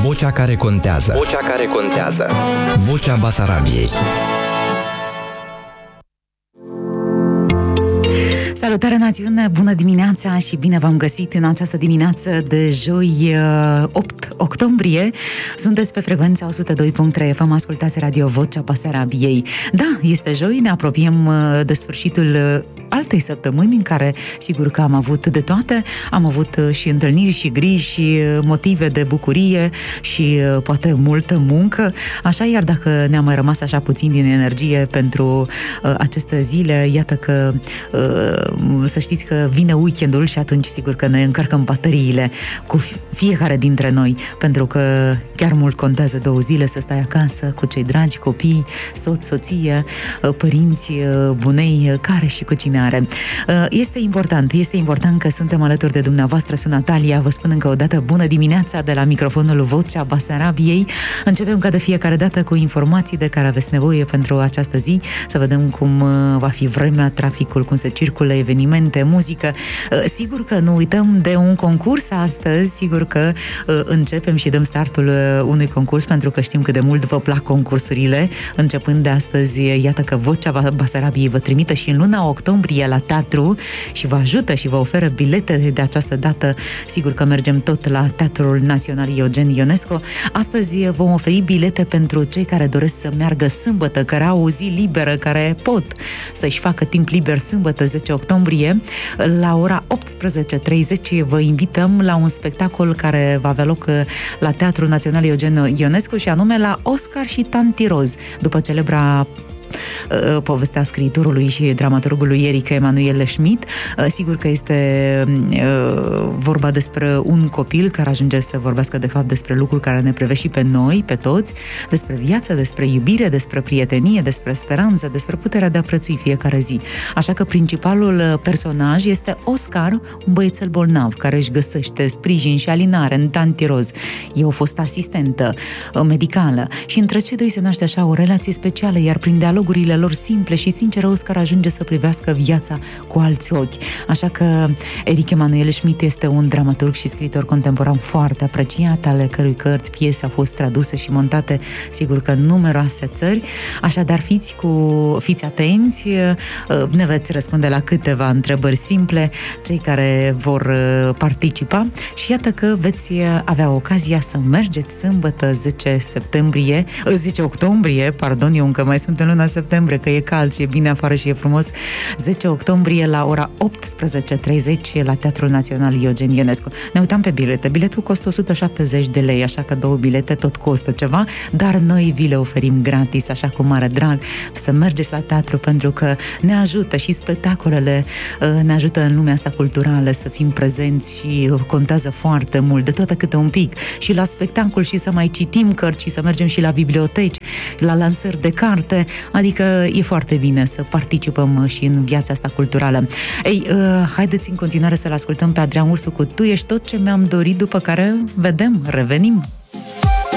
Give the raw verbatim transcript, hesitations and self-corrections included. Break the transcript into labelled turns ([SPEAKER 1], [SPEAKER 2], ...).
[SPEAKER 1] Vocea care contează. Vocea care contează. Vocea Basarabiei.
[SPEAKER 2] Salutare națiune, bună dimineața și bine v-am găsit în această dimineață de joi opt octombrie. Sunteți pe frecvența o sută doi virgulă trei F M, ascultați Radio Vocea Basarabiei. Da, este joi, ne apropiem de sfârșitul altei săptămâni în care, sigur că am avut de toate, am avut și întâlniri și griji și motive de bucurie și poate multă muncă, așa, iar dacă ne-a mai rămas așa puțin din energie pentru uh, aceste zile, iată că uh, să știți că vine weekendul și atunci sigur că ne încărcăm bateriile cu fiecare dintre noi, pentru că chiar mult contează două zile să stai acasă cu cei dragi, copii, soț, soție, părinți, bunei, care și cu cine are. Este important, este important că suntem alături de dumneavoastră. Sunt Natalia, vă spun încă o dată bună dimineața de la microfonul Vocea Basarabiei. Începem ca de fiecare dată cu informații de care aveți nevoie pentru această zi, să vedem cum va fi vremea, traficul, cum se circulă, evenimente, muzică. Sigur că nu uităm de un concurs astăzi, sigur că începem și dăm startul unui concurs, pentru că știm cât de mult vă plac concursurile. Începând de astăzi, iată că Vocea Basarabiei vă trimite și în luna octombrie la teatru și vă ajută și vă oferă bilete de această dată. Sigur că mergem tot la Teatrul Național Eugen Ionesco. Astăzi vom oferi bilete pentru cei care doresc să meargă sâmbătă, care au o zi liberă, care pot să-și facă timp liber sâmbătă, zece octombrie, la ora optsprezece treizeci. Vă invităm la un spectacol care va avea loc la Teatrul Național Eugen Ionescu și anume la Oscar și Tanti Roz, după celebra povestea scriitorului și dramaturgului Eric Emanuel Schmidt. Sigur că este vorba despre un copil care ajunge să vorbească de fapt despre lucruri care ne privesc și pe noi, pe toți, despre viață, despre iubire, despre prietenie, despre speranță, despre puterea de a prețui fiecare zi. Așa că principalul personaj este Oscar, un băiețel bolnav care își găsește sprijin și alinare în Tanti Roz. E o fostă asistentă medicală și între cei doi se naște așa o relație specială, iar prin dialogurile lor simple și sincere, Oscar ajunge să privească viața cu alți ochi. Așa că Eric Emanuel Schmidt este un dramaturg și scriitor contemporan foarte apreciat, ale cărui cărți, piese au fost traduse și montate, sigur că în numeroase țări. Așadar, fiți cu fiți atenți, ne veți răspunde la câteva întrebări simple, cei care vor participa, și iată că veți avea ocazia să mergeți sâmbătă zece septembrie, zece octombrie, pardon, eu încă mai sunt în luna septembrie, că e cald și e bine afară și e frumos, zece octombrie la ora optsprezece treizeci la Teatrul Național Eugen Ionescu. Ne uitam pe bilete. Biletul costă o sută șaptezeci de lei, așa că două bilete tot costă ceva, dar noi vi le oferim gratis, așa cu mare drag, să mergeți la teatru, pentru că ne ajută și spectacolele ne ajută în lumea asta culturală să fim prezenți și contează foarte mult, de toate câte un pic, și la spectacol și să mai citim cărți și să mergem și la biblioteci, la lansări de carte, adică e foarte bine să participăm și în viața asta culturală. Ei, uh, haideți în continuare să-l ascultăm pe Adrian Ursu cu Tu ești tot ce mi-am dorit, după care vedem, revenim.